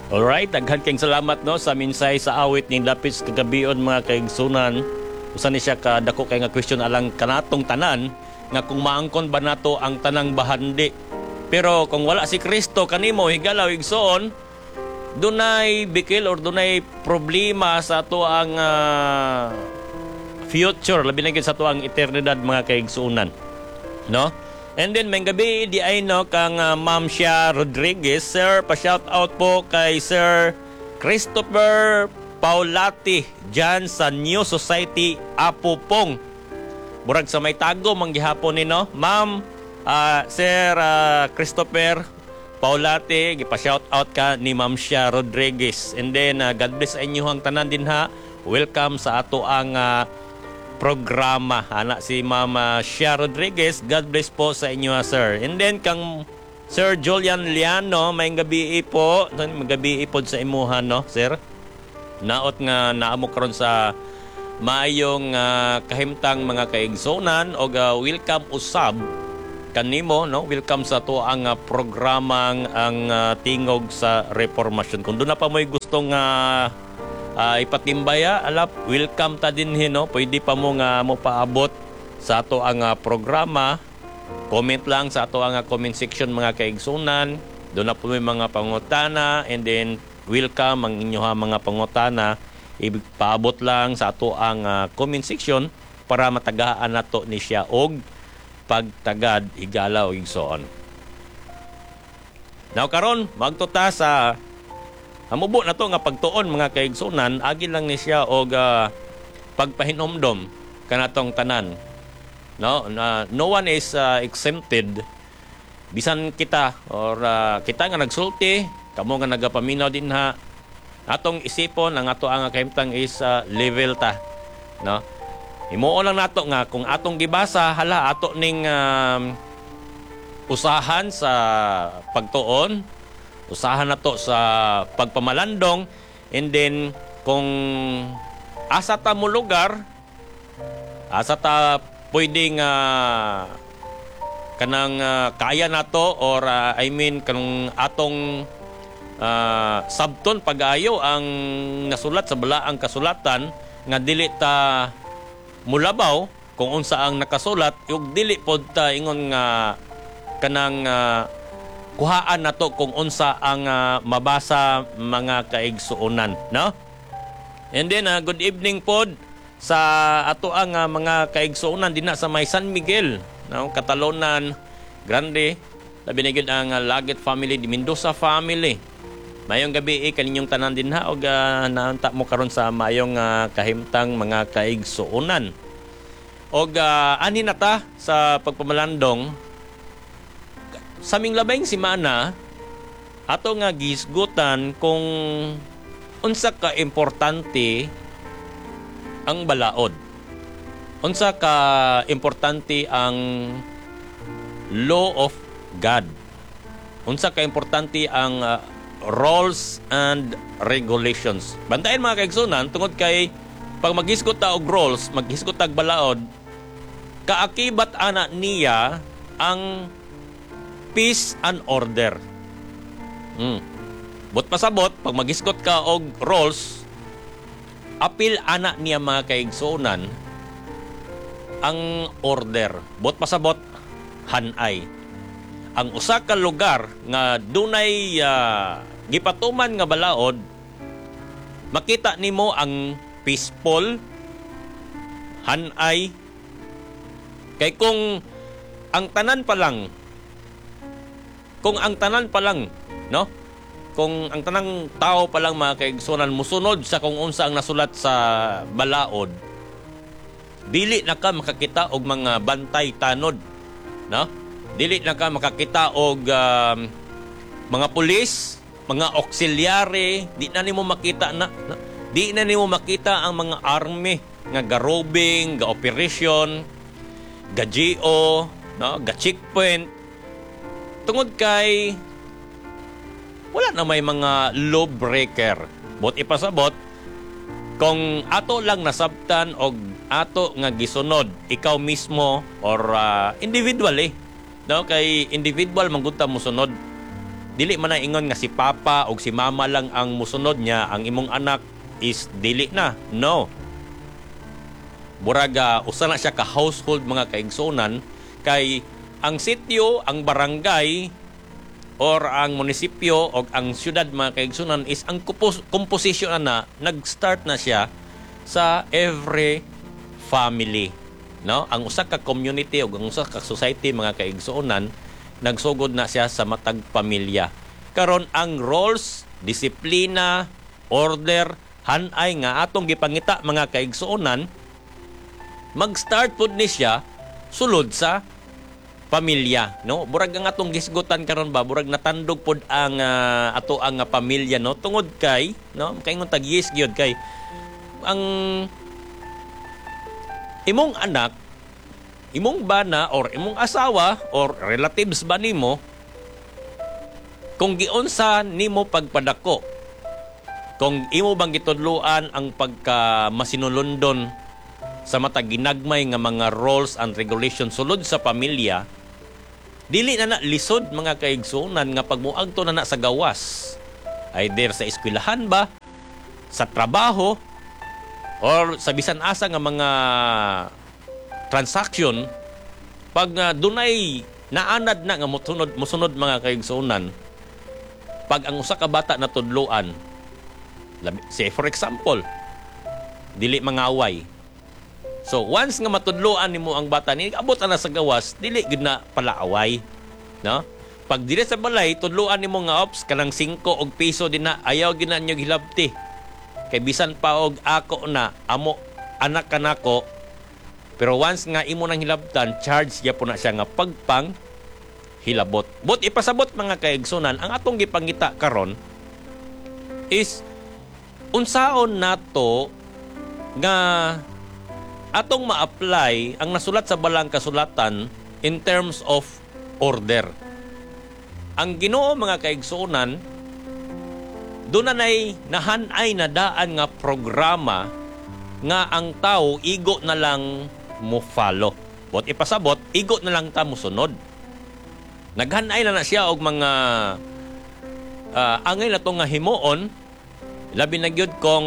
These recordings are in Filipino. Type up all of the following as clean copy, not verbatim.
Alright, daghan kayong salamat no sa minsay sa awit ning lapis kagabion mga kaigsunan. Usa ni siya ka dako kay nga question alang kanatong tanan nga kung maangkon ba nato ang tanang bahandi. Pero kung wala si Kristo kanimo higalaw igsoon, dunay bikil or dunay problema sa ato ang future, labi na gyud sa ato ang eternidad mga kaigsunan. No? And then may gabi di ay no kang Ma'am Shia Rodriguez, sir, pa-shout out po kay Sir Christopher Paulati dyan sa New Society Apupong. Murag sa may tago manggihapon ni no. Ma'am, Sir Christopher Paulati, gipa-shout out ka ni Ma'am Shia Rodriguez. And then God bless sa inyong tanan din ha. Welcome sa ato ang programa. Anak si Mama Shia Rodriguez, God bless po sa inyo sir. And then kang Sir Julian Liano, may gabi po, magabi po sa imuhan no, sir. Naot nga naamo karon sa maayong kahimtang mga kaigsonan o welcome usab kanimo no, welcome sa to ang programang ang tingog sa reformasyon. Kung doon na pa mo'y gustong ipatimbaya, alap, welcome ta din no. Pwede pa mo nga mo paabot sa ato ang programa. Comment lang sa ato ang comment section mga kaigsunan. Doon na po may mga pangutana and then welcome ang inyo mga pangutana. Ipaabot lang sa ato ang comment section para matagaan nato ni siya og pagtagad higalaw igsoon. Now karon magtuta sa hamubo na to nga pagtuon mga kaigsunan, agi lang ni siya og pagpahinomdom kanatong tanan. No, no one is exempted. Bisan kita or kita nga nagsulti, kamo nga nagapaminaw din ha. Atong isipon ang ato ang kahimtang is level ta. No? Himuon lang nato nga kung atong gibasa hala ato ning usahan sa pagtuon, usahan na to sa pagpamalandong, and then kung asa ta mo lugar, asa ta pwedeng kanang kaya nato or I mean kanang atong sabton pag-ayo ang nasulat sa balaang kasulatan nga dili ta mulabaw kung unsa ang nakasulat ug dili pod ta ingon nga kanang kuhaan na to kung unsa ang mabasa mga kaigsuonan, no? And then good evening pod sa ato ang mga kaigsuonan dinha sa may San Miguel, no? Catalonan Grande, labi na gyud ang Laget family, di Mendoza family. Mayong gabi kaninyong tanan dinha og naanta mo karon sa mayong kahimtang mga kaigsuonan. Og ani na ta sa pagpamalandong sa aming labayng simana, ato nga gisgutan kung unsa ka importante ang balaod. Unsa ka importante ang law of God. Unsa ka importante ang rules and regulations. Bantayan mga kaigsunan tungod kay pag maghisgot ta og rules, maghisgot ta og balaod, kaakibat ana niya ang peace and order. Bot pasabot, pag mag-iskot ka og rules, apil ana niya mga kaigsunan ang order. Bot pasabot, hanay. Ang usa ka lugar nga dunay gipatuman nga balaod, makita nimo ang peaceful, hanay. Kay kung ang tanan pa lang no, kung ang tanang tao pa lang mga kaigsunan musunod sa kung unsa ang nasulat sa balaod, dili na ka makakita og mga bantay tanod, no? Dili na ka makakita og mga pulis, mga auxiliary, di na nimo makita no? Di na nimo makita ang mga army nga garobing, ga operation, ga GO, no, ga checkpoint. Tungod kay wala na may mga law breaker. Bot ipasabot kung ato lang nasabtan og ato nga gisunod ikaw mismo or individually, no, kay individual manggud ta mo sunod. dili man na ingon nga si papa o si mama lang ang musunod niya, ang imong anak is dili na. No. Buraga, usa na siya ka household mga kaigsunan, kay ang sitio, ang barangay, or ang munisipyo o ang syudad mga kaigsunan is ang composition na nag-start na siya sa every family. No? Ang usa ka community o ang usa ka society mga kaigsunan, nagsugod na siya sa matag pamilya. Karon ang roles, disiplina, order, hanay nga atong gipangita mga kaigsunan, mag-start pud ni siya sulod sa pamilya, no? Burag ang atong gisgutan karon ba, burag natandog pod ang ato ang pamilya, no? Tungod kay, no? Kaingon tag-yes gyud kay ang imong anak, imong bana or imong asawa or relatives ba nimo, kung giunsa nimo pagpadako, kung imo bang gitudloan ang pagka masinulundon sa matag ginagmay nga mga rules and regulations sulod sa pamilya, dili na lisod mga kaigsunan nga pagmuagto na sa gawas, either sa eskwelahan ba, sa trabaho, or sa bisan asa nga mga transaction, pag dunay naanad na nga musunod mga kaigsunan, pag ang usa ka bata na tudloan, say for example, dili mangaway. So once nga matudloan nimo ang bata ni abot na sa gawas, dili gid na palaaway, no? Pag dili sa balay tudloan nimo nga ops kanang 5 og piso din na, ayaw gid na inyo hilabti. Kay bisan pa og ako na amo anak kanako, pero once nga imo nang hilabtan, charge ya po na siya nga pagpang hilabot. But ipasabot mga kaigsunan, ang atong gipangita karon is unsaon nato nga atong ma-apply ang nasulat sa balang kasulatan in terms of order. Ang Ginoo mga kaigsunan, doon na nahanay na daan nga programa nga ang tao igo na lang mo follow. But ipasabot, igo na lang ta mo sunod. Naghanay na siya og mga angay na to nga himuon, labi na gyud kung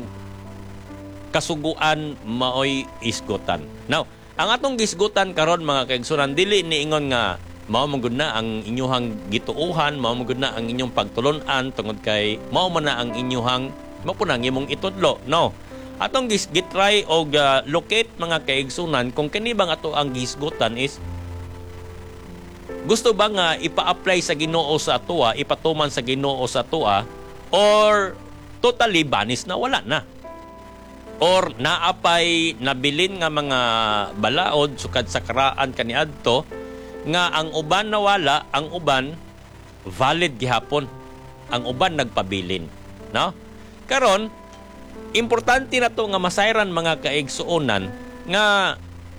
kasuguan maoy isgutan. Now, ang atong gisgutan karon mga kaigsunan, dili ni ingon nga mao man gud na ang inyuhang gituuhan, mao man gud na ang inyong pagtulon-an tungod kay mao man na ang inyuhang mapunang imong itudlo. No. Atong gitry og locate mga kaigsunan kung kini bang ato ang gisgutan is gusto ba nga ipa-apply sa Ginoo sa atoa, ipatuman sa Ginoo sa atoa, or totally banis na wala na. Or naapay nabilin nga mga balaod sukad sa karaan kaniadto nga ang uban nawala, ang uban valid gihapon, ang uban nagpabilin, no? Karon importante na to nga masayran mga kaigsuonan nga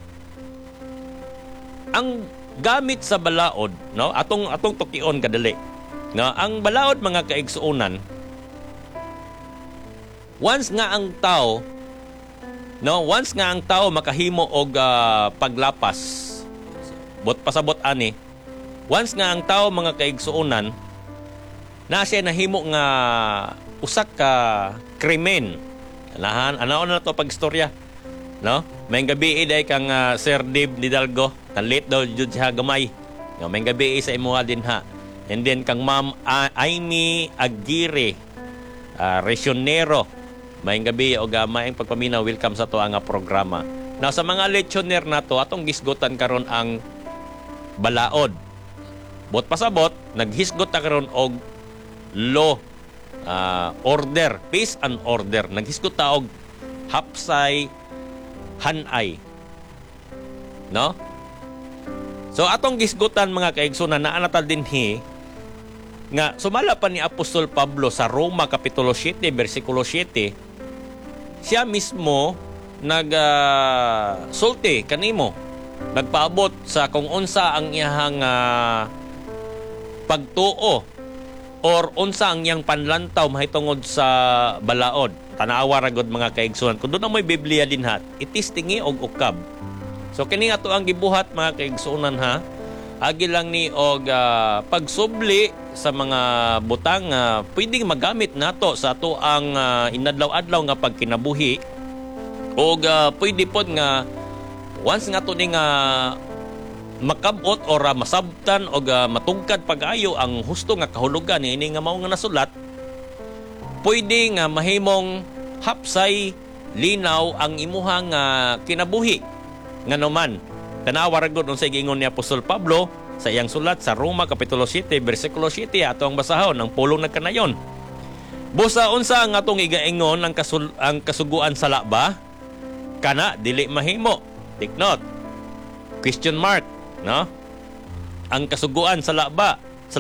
ang gamit sa balaod, no? Atong tukion kadali, no? Ang balaod mga kaigsuonan, once nga ang tao makahimo og paglapas, bot pasabot ani, once nga ang tao mga kaigsuonan na siya nahimo nga usak ka krimen, anaon na to pagstorya, no? May gabi day kang Sir Dave Hidalgo, late daw jud siya gamay, no? May gabi sa imuha din ha. And then kang Ma'am Amy Aguirre, Resyonero, may gabi o maayong pagpaminaw, welcome sa to ang programa. Now sa mga lechoner na to, atong gisgotan karon ang balaod. Bot pasabot, naghisgot ta karon og law, order, peace and order. Naghisgot ta og hapsay, hanay. No? So atong gisgutan mga kaigsunan na anatal dinhi nga sumala pa ni Apostol Pablo sa Roma kapitulo 7 bersikulo 7. Siya mismo sulti kanimo, nagpaabot sa kung unsa ang iyang pagtuo or unsa ang iyang panlantaw mahitungod sa balaod. Tanawa ra gud mga kaigsunan, kun doon na may Biblia din ha, itistingi og ukab. So kini ato ang gibuhat mga kaigsunan ha, agi lang ni og pagsubli sa mga butang pwedeng magamit nato sa ato ang inadlaw-adlaw nga pagkinabuhi o pwede pod nga once nga to ning makabot or masabtan o matugkad pag-ayo ang husto nga kahulugan ini nga mao nga nasulat, pwede nga mahimong hapsay linaw ang imuhang kinabuhi. Nga naman, tanawa ra gud unsay giingon ni Apostol Pablo sa iyang sulat sa Roma Kapitulo 7, versikulo 7, ato ang basahon, ang pulong nagkanayon. Busa unsa ang atong igaingon ang kasuguan sa laba? Kana, dili mahimo. Take note. Question mark, no? Ang kasuguan sa laba.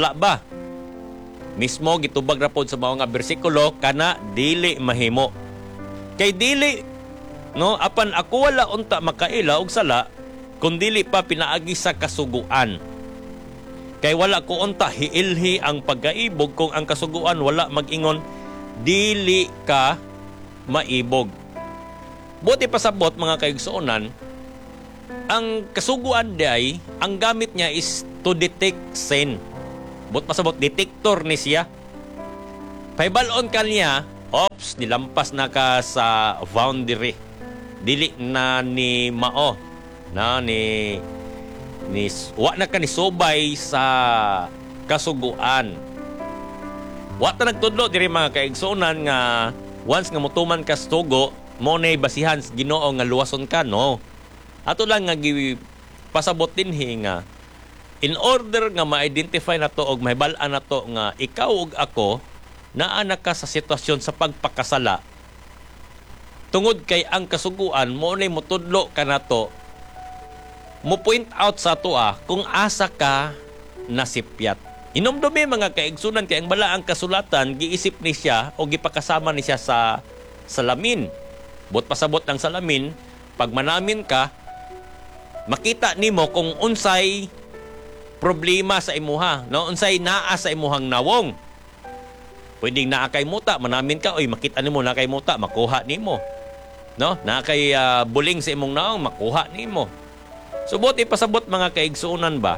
Mismo gitubag ra pod sa mga bersikulo, kana dili mahimo. Kay dili, no, apan ako wala unta makaila og sala kun dili pa pinaagi sa kasuguan. Kay wala ko unta hiilhi ang pagkaibog kung ang kasuguan wala mag-ingon dili ka maibog. Buti pasabot mga kaigsuonan, ang kasuguan day, ang gamit niya is to detect sin. Buti pasabot, detector ni siya. Paibalon ka niya, ops, nilampas na ka sa boundary. Dili na ni mao, na ni wa na ka ni sobay sa kasuguan. Wa ta nagtudlo diri mga kaigsuonan nga once nga motuman ka sa tugo, mo nay basihan sa Ginoo nga luwason ka, no. Ato lang nga pasabot dinhi nga in order nga ma-identify nato og mahibal-an nato nga ikaw ug ako naa na ka sa sitwasyon sa pagpakasala. Tungod kay ang kasuguan mo nay motudlo ka nato, mo point out sa toa kung asa ka nasipyat. Inomdumi mga kaigsunan kay ang bala ang kasulatan giisip ni siya o gipakasama ni siya sa salamin. Bot pasabot ng salamin, pag manamin ka, makita nimo kung unsay problema sa imuha, no? Unsay naa sa imuhang nawong. Pwedeng naa kay muta, manamin ka, oy makita nimo na kay muta, makuha nimo. No? Na kay buling sa imong nawong, makuha nimo. Subot ipasabot mga kaigsuunan ba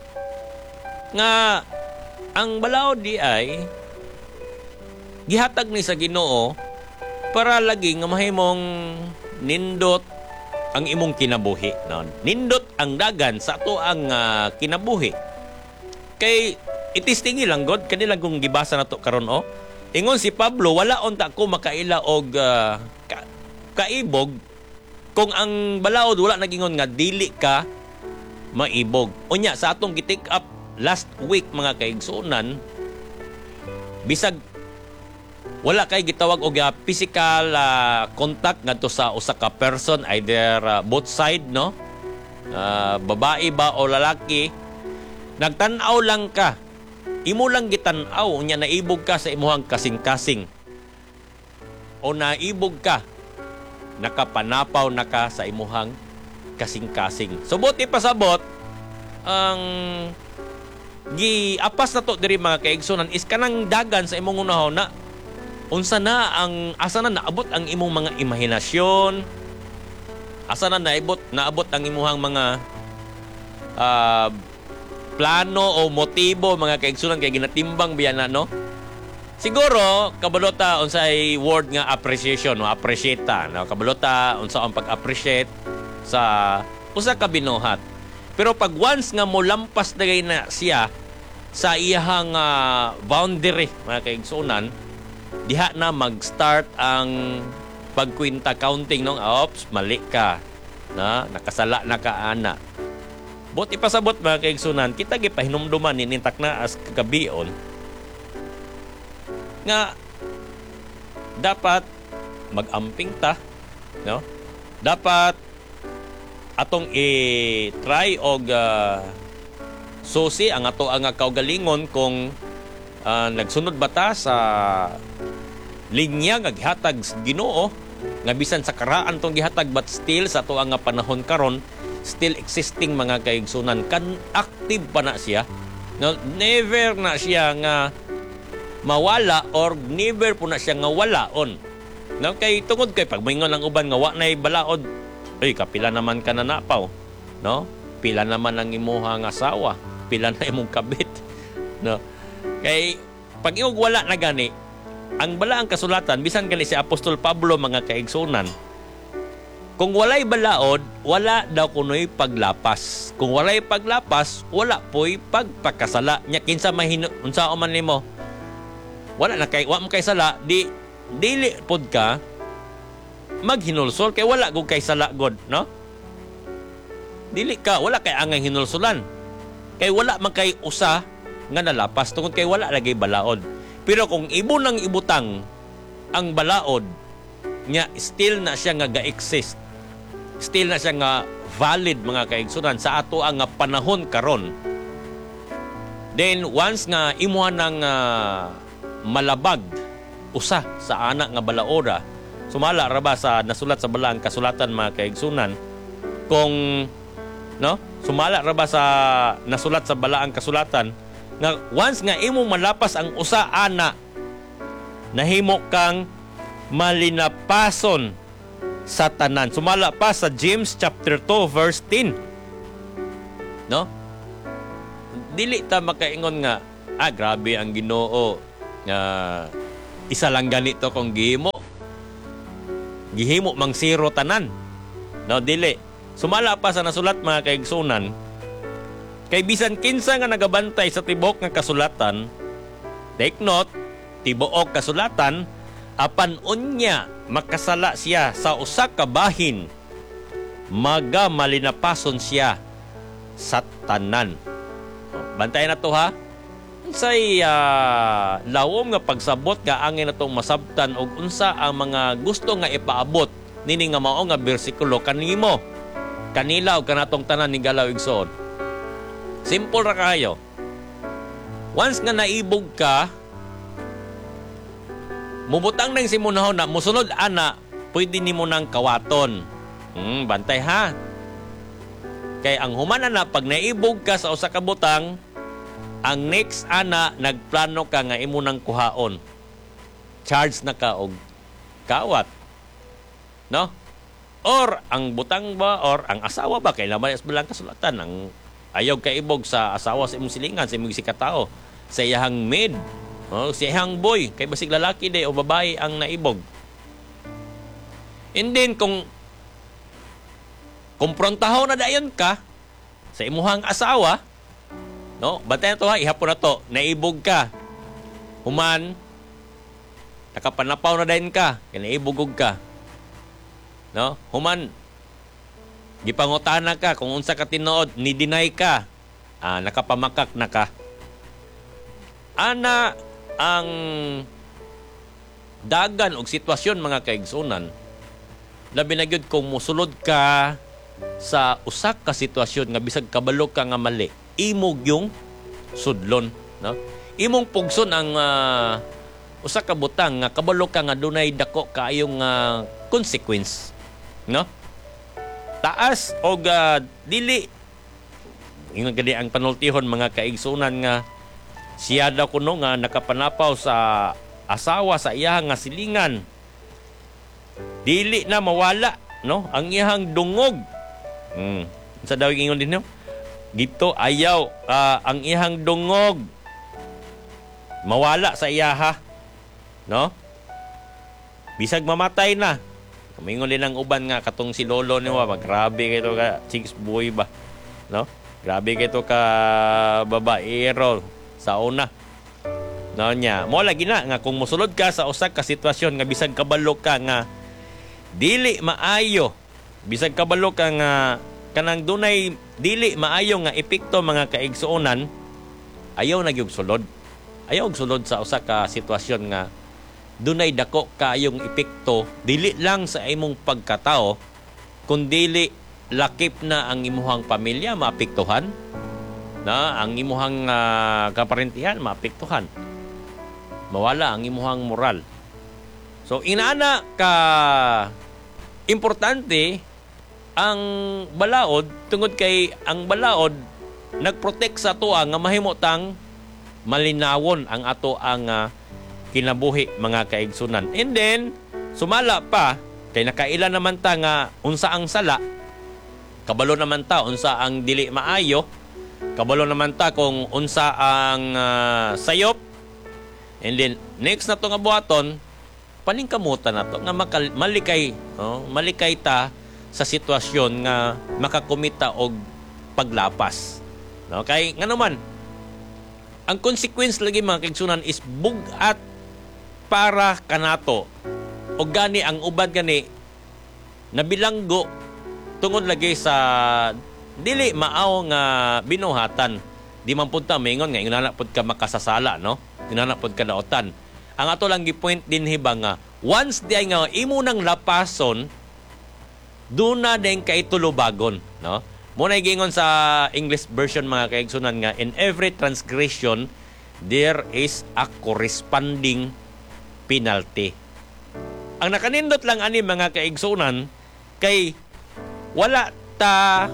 nga ang balaod di ay gihatag ni sa Ginoo para lagi nga mahimong nindot ang imong kinabuhi, no? Nindot ang dagan sa ato ang kinabuhi. Kay itistingi lang god kanila kung gibasa nato karon ingon si Pablo, wala unta ko makaila og kaibog kung ang balaod wala nagingon nga dili ka maibog. Unya sa atong gitik up last week mga kaigsuonan, bisag wala kay gitawag og physical contact ngadto sa usa ka person, either both side, no, babae ba o lalaki, nagtan-aw lang ka, imo lang gitan-aw, unya naibog ka sa imuhang kasing-kasing o naibog ka, nakapanapaw na ka sa imuhang kasing-kasing. Subot ipasabot ang giapas na to diri mga kaigsunan is kanang dagan sa imong unahon na unsa na ang asa na naabot ang imong mga imahinasyon, asa na naabot ang imuhang mga plano o motibo mga kaigsunan kay ginatimbang biya na, no. Siguro kabalota unsay word nga appreciation, no, appreciate ta, no, kabalota unsa ang pag-appreciate sa usa ka binuhat. Pero pag once nga molampas dagay na siya sa iyahang boundary mga kaigsunan, diha na mag-start ang pagkwinta counting, no. Oops, mali ka, na nakasala na ka ana. Bot ipasabot mga kaigsunan, kita gipahinumduman ninintak na as kagabion nga dapat mag-amping ta, no? Dapat atong i-try og susi ang ato ang kaugalingon kung nagsunod ba ta sa linya nga gihatag Ginoo nga bisan sa karaan tong gihatag but still sa ato ang panahon karon still existing mga kaigsunan, kan active pa na siya, no? Never na siya nga mawala or never po na siya nga walaon, no? Kay tungod kay pag moingon ang uban nga wa nay balaod, ay kapila naman ka na napaw, no? Pila naman ang imuhang asawa, pila na imong kabit, no? Kay pag iog wala na gani, ang balaang kasulatan bisan gani si Apostol Pablo mga kaigsunan, kung walay balaod, wala daw kunoy paglapas. Kung walay paglapas, wala po'y pagpakasala. Nya kinsa unsa man nimo? Wala mo kay sala, dili pod ka maghinulsol kay wala gud kay sala god, no? Dili ka, wala kay angay hinulsulan. Kay wala man kay usa nga nalapas tungod kay wala lagi balaod. Pero kung ibo nang ibutang ang balaod, nya still na siya nga ga-exist. Still na siya nga valid mga kaigsunan sa ato ang panahon karon. Then once nga imuha ng malabag usa sa anak nga balaoda, sumala ra ba sa nasulat sa balaang kasulatan mga kaigsunan, kung no sumala ra ba sa nasulat sa balaang kasulatan nga once nga imo malapas ang usa ana, nahimo kang malinapason sa tanan. Sumala pa sa James chapter 2 verse 10. No? Dili ta makaingon nga grabe ang Ginoo nga isa lang ganito kung gihimo mang zero tanan. No, dili. Sumala pa sa nasulat mga kaigsunan, kay bisan kinsa nga nagabantay sa tibok nga kasulatan, take note, tibuok kasulatan, apan unya makasala siya sa usa ka bahin, maga malinapason siya sa tanan. Bantayan na to ha. Unsay lawom nga pagsabot nga angin natong masabtan og unsa ang mga gusto nga ipaabot nini nga mao nga bersikulo kanimo, kanila ug kanatong tanan ni galaw igsoon. Simple ra kayo. Once nga naibog ka, mubutang nang simunahon na musunod ana, pwede nimo nang kawaton. Bantay ha. Kay ang humana na pag naibog ka sa usa ka butang, ang next ana nagplano ka nga imo nang kuhaon. Charge na ka og kawat. No? Or ang butang ba or ang asawa ba kay laman sa balang kasulatan ang ayaw ka ibog sa asawa sa imong silingan, sa imong sikatao, sa iyahang maid. Si iyahang boy, kay basig lalaki day o babae ang naibog. And then, kung kumprontaho na dayon ka sa imuhang asawa, no? Bantay na to ha, ihapon na to, naibog ka. Human, nakapanapaw na dayon ka, kaya naibugog ka. No? Human, gipangutana ka, kung unsa ka tinuod, ni-deny ka, nakapamakak na ka. Ana, ang dagan og sitwasyon mga kaigsunan, labi na gyud kung musulod ka sa usa ka sitwasyon nga bisag kabalo ka nga mali, imog yung sudlon, no? Imong pugson ang usa ka butang nga kabalo ka nga dunay dako kaayong consequence, no? Taas og dili ingon gani ang panultihon mga kaigsunan nga siya daw kuno nga nakapanapaw sa asawa sa iyang nga silingan, dili na mawala, no, ang iyang dungog. Sa daw ingon din, no? Gito ayaw ang iyang dungog mawala sa iyaha, no? Bisag mamatay na. Kumingon din ang uban nga katong si lolo niwa, grabe kay to ka chicks boy ba, no? Grabe kay to ka babaero sa una. No nya, mo lagi na nga kung mosulod ka sa usa ka sitwasyon nga bisag kabalo ka nga dili maayo, bisag kabalo ka nga kanang dunay dili maayo nga epekto mga kaigsuonan, ayaw na gyud sulod. Ayaw og sulod sa usa ka sitwasyon nga dunay dako kaayong epekto dili lang sa imong pagkatao kundi lakip na ang imuhang pamilya maapektuhan, na ang imuhang kaparentihan maapektuhan, mawala ang imuhang moral. So inaana ka importante ang balaod tungod kay ang balaod nagprotect sa atoa nga mahimutang malinawon ang ato ang kinabuhi mga kaigsunan. And then sumala pa kay nakaila naman ta nga unsa ang sala, kabalo naman ta unsa ang dili maayo. Kabalo naman ta kung unsa ang sayop. And then next na to nga buhaton, paningkamutan na to nga malikay ta sa sitwasyon nga makakumita og paglapas. No, kay nga naman ang consequence lagi mga kaigsunan is bugat para kanato. O gani ang ubad gani nabilanggo tungod lagi sa dili maaw nga binuhatan. Di man pud ta maingon nga inana pud ka makasasala, no? Inana pud ka daotan. Ang ato lang gi-point din hiba nga once di ay nga imo nang lapason duna din kay tulubagon, no? Muna gingon sa English version mga kaigsunan nga in every transgression there is a corresponding penalty. Ang nakanindot lang ani mga kaigsunan kay wala ta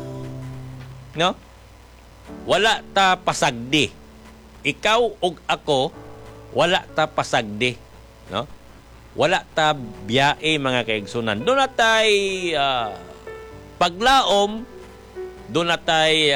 pasagdi. Ikaw ug ako wala ta pasagdi, no? Wala ta biyae mga kaigsunan. Doon natay paglaom, doon natay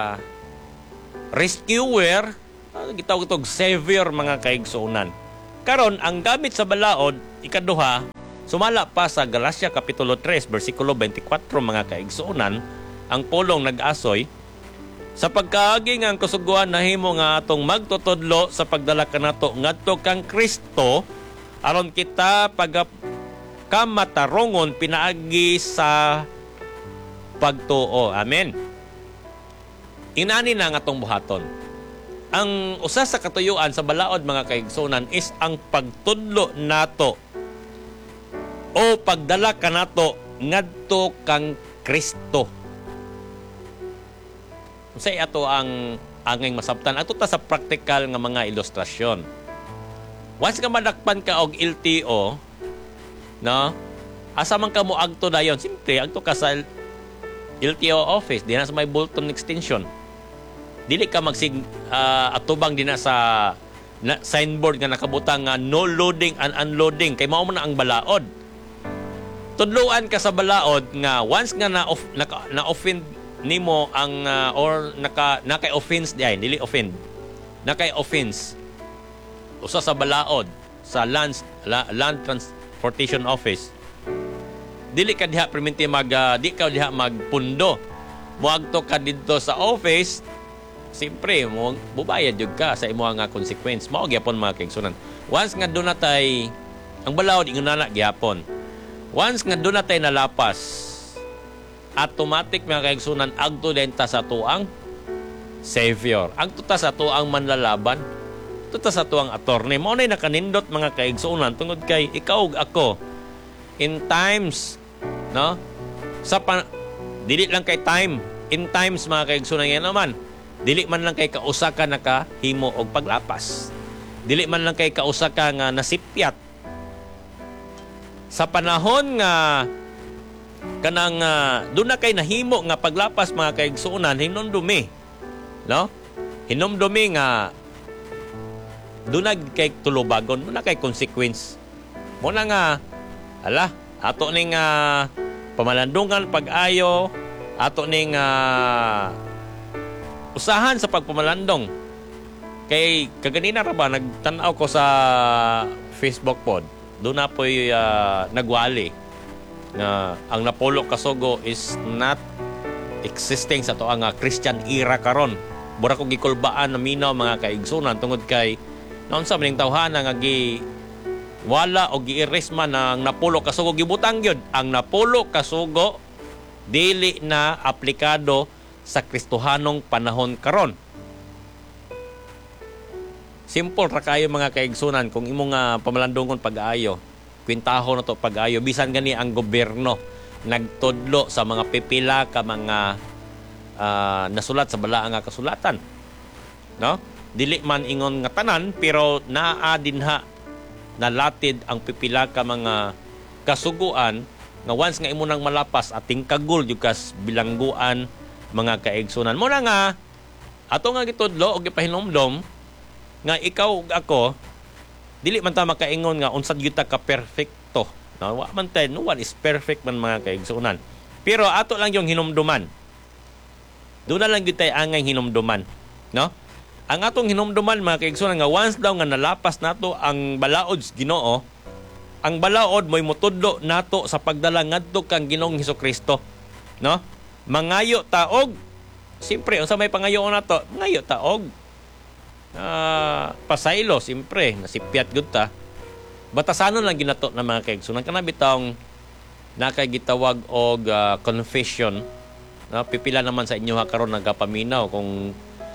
rescuer, gitawag itong savior mga kaigsunan. Karon ang gamit sa balaod, ikaduha, sumala pa sa Galacia Kapitulo 3, versikulo 24 mga kaigsunan, ang pulong nag-asoy, sa pagkaagi nga ang kasuguan nahimo nga atong magtutudlo sa pagdala kanato ngadto kang Kristo aron kita kamatarongon pinaagi sa pagtuo. Amen. Inani na nga atong buhaton. Ang usa sa katuyuan sa balaod mga kaigsunan is ang pagtudlo nato o pagdala kanato ngadto kang Kristo. Unsay ato ang angay masabtan ato ta sa practical nga mga ilustrasyon. Once ka madakpan ka og LTO, no? Asa man ka mo agto dayon? Simple, agto ka sa LTO office, di na sa may Bolton extension. Dili ka atubang di na sa signboard nga nakabutang nga no loading and unloading kay mao man ang balaod. Tudluan ka sa balaod nga once nga na-offend nimo ang or naka-offense dili offend. Naka-offense usa sa balaod sa land transportation office. Dili ka diha perminti di ka diha magpundo. Muagto ka dito sa office, siyempre mo bubayad jud ka sa imo nga consequence. Mao gyapon mga kaigsunan. Once nga doon natay ang balaod ingon na gyapon. Once nga doon natay nalapas, automatic mga kaigsunan agto din ta sa tuang savior. Agto ta sa tuang manlalaban. Tuta sa tuang attorney. Mao nay nakanindot mga kaigsunan tungod kay ikaw ug ako in times, no? Dili lang kay time. In times mga kaigsunan yan naman. Dili man lang kay kausa ka nakahimo og paglapas. Dili man lang kay kausa ka nga nasipyat. Sa panahon nga kanang doon na kay nahimo nga paglapas mga kaigsunan hinumdumi. No? Hinumdumi nga doon na kay tulubagon, doon na kay consequence. Muna nga, ato ning pamalandungan pag-ayo, ato ning usahan sa pagpamalandong. Kay kaganina ra ba, nagtanaw ko sa Facebook pod, doon na po'y nagwali na ang Napolo Kasugo is not existing sa to ang Christian era karon. Bura ko gikulbaan na minaw mga kaigsunan tungod kay noon sa maning tawhana nga wala o gi-erase man ang Napolo Kasugo gibutang gyud. Ang Napolo Kasugo dili na aplikado sa Kristohanong panahon karon. Simple ra kayo mga kaigsunan kung imong pamalandungon pag-aayo. Kwintaho na to pag-aayo bisan gani ang gobyerno nagtudlo sa mga pipila ka mga nasulat sa balaang nga kasulatan. No? Dili man ingon nga tanan pero naa dinha nalatid ang pipila ka mga kasuguan nga once nga imo nang malapas ating kagul jud kas bilangguan mga kaigsunan. Mo na nga ato nga gitudlo og gipahinomdom nga ikaw ug ako dili man ta makaingon nga unsad gyud ta ka perfecto. No, wa man no one is perfect man mga kaigsunan. Pero ato lang yung hinumduman Doon na lang gyud tay angay hinumduman, no? Ang atong hinumduman mga kaigsunan nga once daw nga nalapas nato ang balaod sa Ginoo, ang balaod mo'y mutudlo nato sa pagdala ngadto kang Ginoong Hesukristo, no? Mangayo taog, siyempre unsa may pangayoon nato? Mangayo taog. Pasaylo, siyempre nasipyat gud ta. Batasanon lang ginato na mga kaigsunan kana bitawng nakay gitawag og confession, no? Pipila naman sa inyo ha karon nagapaminaw kung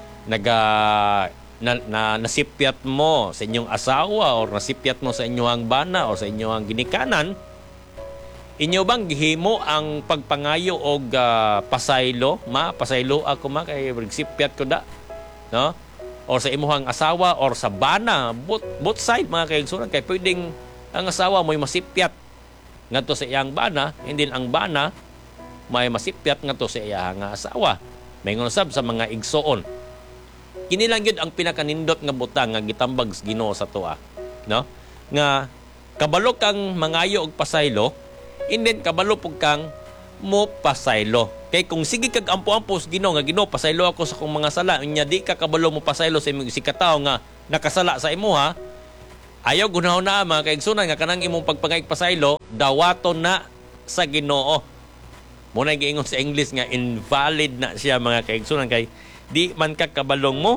nasipyat mo sa inyong asawa or nasipyat mo sa inyong bana o sa inyong ginikanan, inyo bang gihimo ang pagpangayo og pasaylo? Pasaylo ako kay sipyat ko da, no? Or sa imuhang asawa or sa bana, both side mga kaigsunan, kay pwedeng ang asawa mo'y masipyat ngadto sa iyang bana, hindi ang bana may masipyat ngadto sa iyang asawa. Mayingon sab sa mga igsoon. Kini lang gyud ang pinakanindot nga butang nga gitambag sa Ginoo sa tuwa, no? Nga kabalo kang mangayo og pasaylo, inden kabalo pug kang mo pasaylo. Kay kung sige kag ampo-ampo sa Ginoo nga Ginoo pasaylo ako sa kong mga sala, unya di ka kabalo mo pasaylo sa imong sikataw nga nakasala sa imuha, ayaw gunaw na mga kaigsunan nga kanang imong pagpangayog pasaylo dawaton na sa Ginoo. Muna giingon sa English nga invalid na siya mga kaigsunan kay di man ka kabalong mo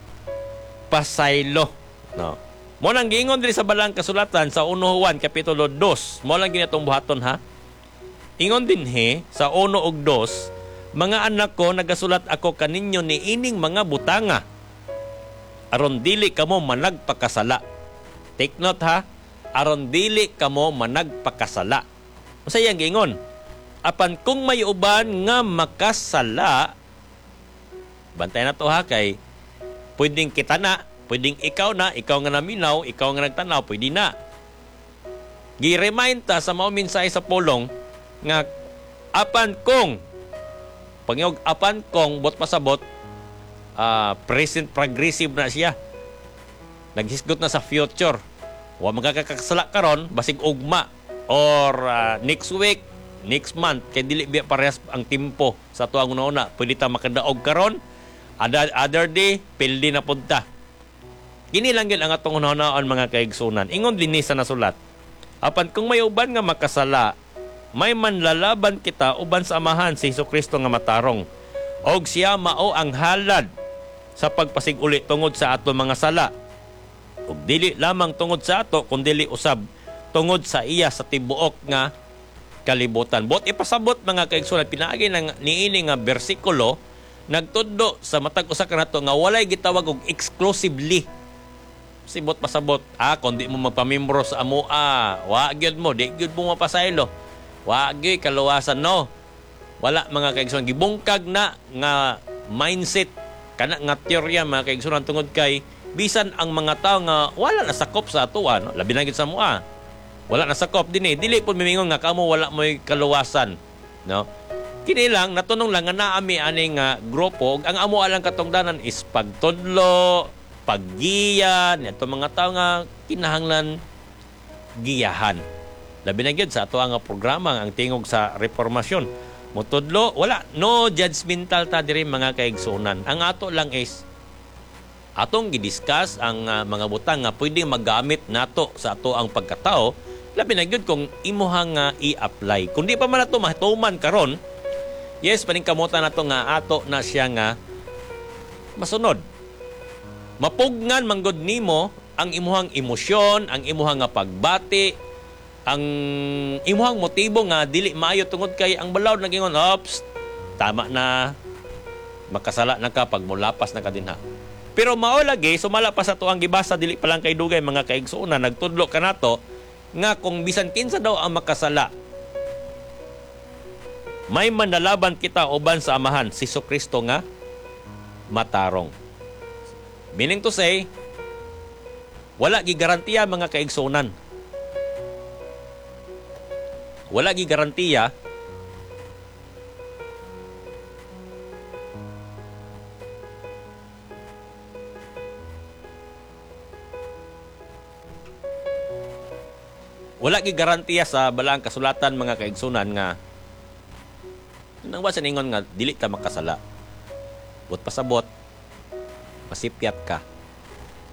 pasaylo, no? Mo nang giingon diri sa balang kasulatan sa 1 Juan kapitulo 2. Mo lang ginatong buhaton ha. Ingon din sa 1 ug 2, mga anak ko nagasulat ako kaninyo ni ining mga butanga aron dili kamo managpakasala. Take note ha, aron dili kamo managpakasala. Usa yang giingon, apan kung may uban nga makasala, bantay na to ha, kay pwedeng kita na, pwedeng ikaw nga naminaw, ikaw nga nagtanaw, pwede na. Gi-remind ta sa mao minsay sa pulong nga apan kung pangiyog apan kung bot pasabot present progressive na siya. Naghisgot na sa future. Wa magakakasala karon basig ugma or next week, next month kay dili biya parehas ang timpo sa tuang una-una. Pwede ta makadaog karon, other day pildi na punta. Kini lang gyud ang atong una-unaon mga kaigsunan. Ingon dinhi sa nasulat, apan kung may uban nga makasala, may manlalaban kita uban sa amahan si Hesukristo nga matarong. Og siya mao ang halad sa pagpasiguli tungod sa ato mga sala. Ug dili lamang tungod sa ato kundi usab tungod sa iya sa tibuok nga kalibutan. Bot ipasabot mga kaigsunan pinaagi nang niini nga bersikulo nagtudlo sa matag usa kanato nga walay gitawag og exclusively. Sibot pasabot, kundi mo magpamimbro sa amoa, wa gyud mo, di gyud mo mapasaylo. Wa gyud kaluwasan no. Wala mga kaigsunan gibungkag na nga mindset kana nga teorya mga kaigsunan tungod kay bisan ang mga tao nga wala nasakop sa atoa, no? Labi na gyud sa amoa. Wala nasakop dinhi, dili pud mimingon nga kamo wala moy kaluwasan, no? Kini lang natunong lang nga naami ani nga grupo, ang amoa lang katungdanan is pagtudlo, paggiyan, ito mga tao nga kinahanglan giyahan. Labi na gyud sa ato nga programa ang tingog sa reformasyon. Mutudlo, wala, no judgmental ta diri mga kaigsunan. Ang ato lang is atong gidiscuss ang mga butang nga pwedeng magamit nato sa ato ang pagkatao. Labi na gyud kung imuhang i-apply. Kung di pa man nato mahituman karon, yes, paningkamutan nato nga ato na siya nga masunod. Mapugnan manggod nimo ang imuhang emosyon, ang imuhang nga pagbati, ang imuhang motibo nga dili maayo tungod kay ang balaod nagingon, ops, tama na, makasala na ka pag mulapas na ka dinha. Pero mao lagi sumala pa sa tuang gibasa dili pa lang kay dugay mga kaigsuonan nagtudlo kanato nga kung bisan kinsa daw ang makasala, may manlalaban kita uban sa amahan si Hesukristo nga matarong. Meaning to say, wala gi garantiya mga kaigsuonan. Wala gi garantiya sa balang kasulatan mga kaigsunan nga nang wasa ningon nga dili ta makasala. But pasabot, masipyat ka.